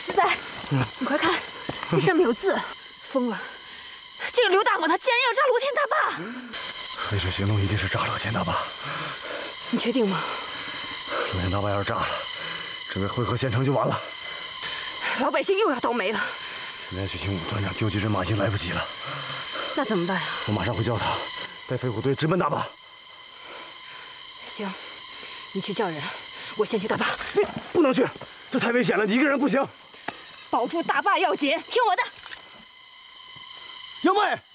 师在，你快看，这上面有字。疯了！这个刘大猛他竟然要炸罗天大坝！ 黑水行动一定是炸罗天大坝。 你确定吗？ 罗天大坝要是炸了，整个会合县城就完了。 老百姓又要倒霉了。 现在去请武团长救急人马已经来不及了。 那怎么办呀？ 我马上回教他，带飞虎队直奔大坝。 行，你去叫人，我先去大坝。 不能去，这太危险了，你一个人不行。 保住大坝要紧，听我的。 杨梅。